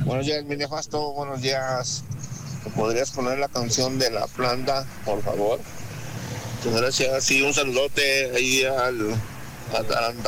Buenos días, mi nefasto. Buenos días. ¿Me podrías poner la canción de La Planta, por favor? Muchas gracias. Sí, un saludote ahí al